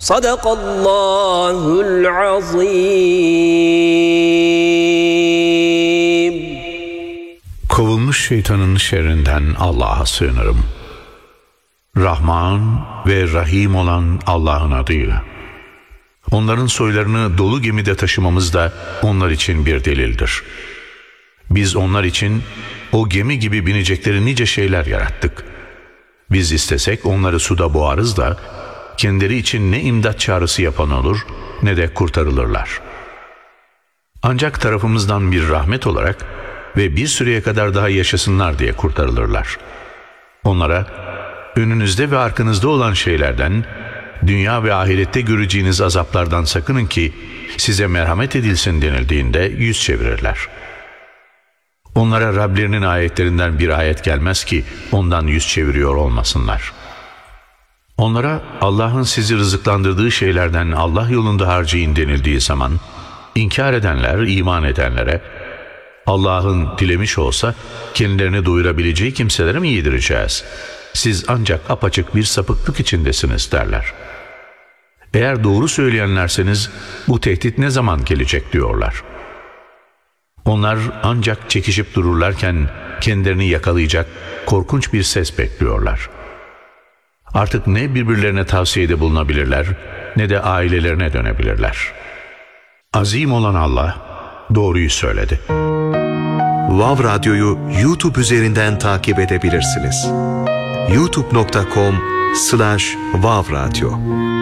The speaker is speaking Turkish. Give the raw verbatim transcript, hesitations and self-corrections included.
Sadakallahul azim. Kovulmuş şeytanın şerrinden Allah'a sığınırım. Rahman ve Rahim olan Allah'ın adıyla. Onların soylarını dolu gemide taşımamız da onlar için bir delildir. Biz onlar için o gemi gibi binecekleri nice şeyler yarattık. Biz istesek onları suda boğarız da kendileri için ne imdat çağrısı yapan olur ne de kurtarılırlar. Ancak tarafımızdan bir rahmet olarak ve bir süreye kadar daha yaşasınlar diye kurtarılırlar. Onlara önünüzde ve arkanızda olan şeylerden, dünya ve ahirette göreceğiniz azaplardan sakının ki size merhamet edilsin denildiğinde yüz çevirirler. Onlara Rablerinin ayetlerinden bir ayet gelmez ki ondan yüz çeviriyor olmasınlar. Onlara Allah'ın sizi rızıklandırdığı şeylerden Allah yolunda harcayın denildiği zaman, inkar edenler, iman edenlere, Allah'ın dilemiş olsa kendilerini doyurabileceği kimselere mi yedireceğiz? Siz ancak apaçık bir sapıklık içindesiniz derler. Eğer doğru söyleyenlerseniz bu tehdit ne zaman gelecek diyorlar. Onlar ancak çekişip dururlarken kendilerini yakalayacak korkunç bir ses bekliyorlar. Artık ne birbirlerine tavsiyede bulunabilirler ne de ailelerine dönebilirler. Azim olan Allah doğruyu söyledi. Vav Radyo'yu YouTube üzerinden takip edebilirsiniz. youtube nokta com slash vav radyo